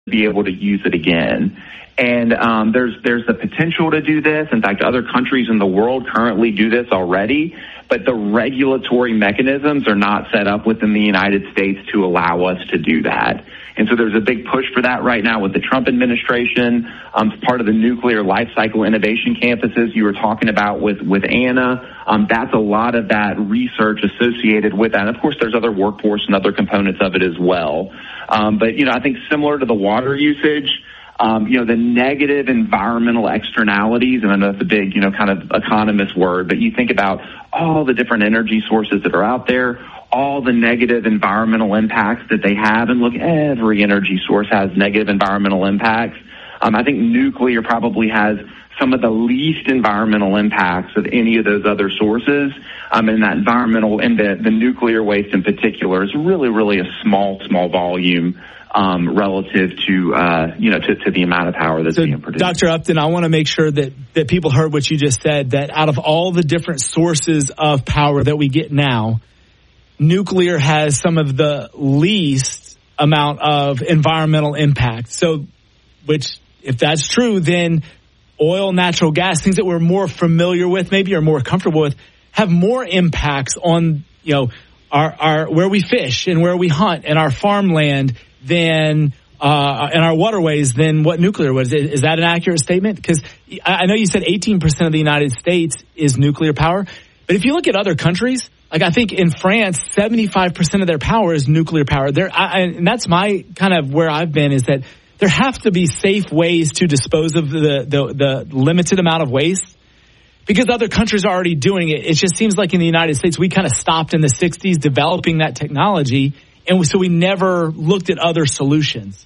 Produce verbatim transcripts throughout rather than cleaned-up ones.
be able to use it again. And um, there's there's the potential to do this. In fact, other countries in the world currently do this already, but the regulatory mechanisms are not set up within the United States to allow us to do that. And so there's a big push for that right now with the Trump administration. Um, part of the nuclear life cycle innovation campuses you were talking about with, with Anna. Um, that's a lot of that research associated with that. And of course, there's other workforce and other components of it as well. Um, but, you know, I think similar to the water usage, Um, you know, the negative environmental externalities, and I know that's a big, you know, kind of economist word, but you think about all the different energy sources that are out there, all the negative environmental impacts that they have. And look, every energy source has negative environmental impacts. Um, I think nuclear probably has some of the least environmental impacts of any of those other sources. Um, and that environmental and the, the nuclear waste in particular is really, really a small, small volume Um, relative to, uh, you know, to, to the amount of power that's so, being produced. Doctor Upton, I want to make sure that, that people heard what you just said, that out of all the different sources of power that we get now, nuclear has some of the least amount of environmental impact. So, which, if that's true, then oil, natural gas, things that we're more familiar with, maybe are more comfortable with, have more impacts on, you know, our, our, where we fish and where we hunt and our farmland than uh, in our waterways than what nuclear was. Is that an accurate statement? Because I know you said eighteen percent of the United States is nuclear power, but if you look at other countries, like I think in France, seventy-five percent of their power is nuclear power. There, I, and that's my kind of where I've been, is that there have to be safe ways to dispose of the, the, the limited amount of waste, because other countries are already doing it. It just seems like in the United States, we kind of stopped in the sixties developing that technology, and so we never looked at other solutions.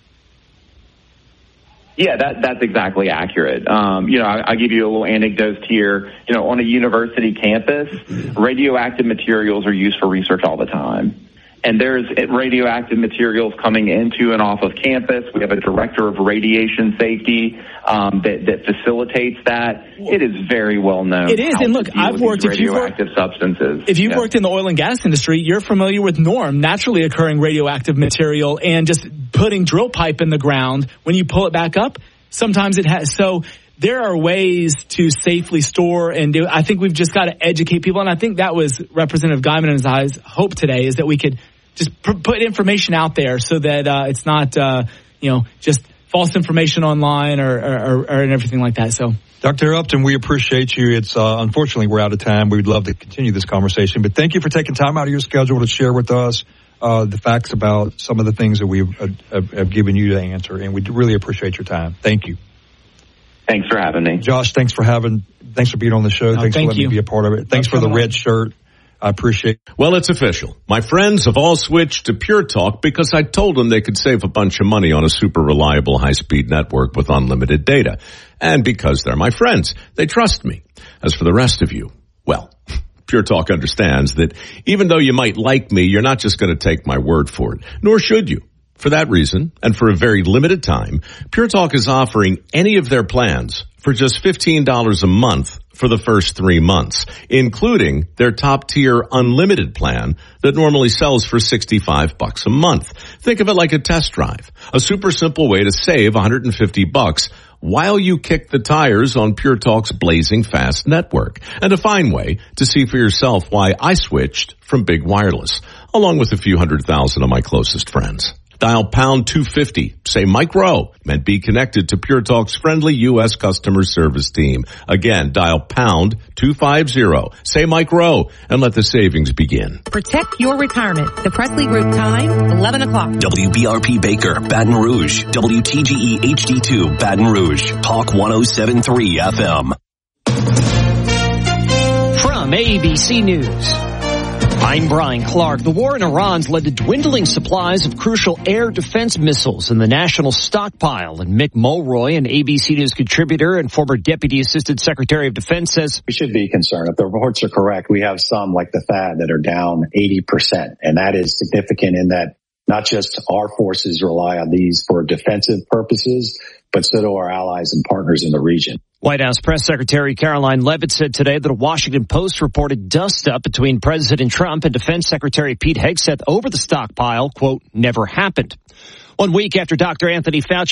Yeah, that, that's exactly accurate. Um, you know, I, I'll give you a little anecdote here. You know, on a university campus, radioactive materials are used for research all the time. And there's radioactive materials coming into and off of campus. We have a director of radiation safety um, that, that facilitates that. It is very well known. It is, and look, I've worked if you've radioactive worked, substances. If you've yeah. worked in the oil and gas industry, you're familiar with NORM, naturally occurring radioactive material, and just putting drill pipe in the ground. When you pull it back up, sometimes it has. So there are ways to safely store and do. I think we've just got to educate people, and I think that was Representative Guyman and his hope today, is that we could just put information out there so that uh, it's not, uh, you know, just false information online or, or, or and everything like that. So, Doctor Upton, we appreciate you. It's uh, unfortunately we're out of time. We'd love to continue this conversation, but thank you for taking time out of your schedule to share with us uh, the facts about some of the things that we've uh, have, have given you to answer, and we really appreciate your time. Thank you. Thanks for having me, Josh. Thanks for having. Thanks for being on the show. Oh, thanks thank for letting you. me be a part of it. Thanks for the red shirt. I appreciate it. Well, it's official. My friends have all switched to Pure Talk because I told them they could save a bunch of money on a super reliable high-speed network with unlimited data. And because they're my friends, they trust me. As for the rest of you, well, Pure Talk understands that even though you might like me, you're not just going to take my word for it, nor should you. For that reason, and for a very limited time, Pure Talk is offering any of their plans for just fifteen dollars a month for the first three months, including their top-tier unlimited plan that normally sells for sixty-five bucks a month. Think of it like a test drive, a super simple way to save one hundred fifty bucks while you kick the tires on Pure Talk's blazing fast network, and a fine way to see for yourself why I switched from big wireless, along with a few hundred thousand of my closest friends. Dial pound two fifty, say Mike Rowe, and be connected to Pure Talk's friendly U S customer service team. Again, dial pound two fifty, say Mike Rowe, and let the savings begin. Protect your retirement. The Presley Group time, eleven o'clock. W B R P Baker, Baton Rouge. W T G E H D two, Baton Rouge. Talk one oh seven point three F M. From A B C News, I'm Brian Clark. The war in Iran's led to dwindling supplies of crucial air defense missiles in the national stockpile. And Mick Mulroy, an A B C News contributor and former Deputy Assistant Secretary of Defense, says we should be concerned. If the reports are correct, we have some like the T H A D that are down eighty percent. And that is significant in that not just our forces rely on these for defensive purposes, but so do our allies and partners in the region. White House Press Secretary Caroline Leavitt said today that a Washington Post reported dust-up between President Trump and Defense Secretary Pete Hegseth over the stockpile, quote, never happened. One week after Doctor Anthony Fauci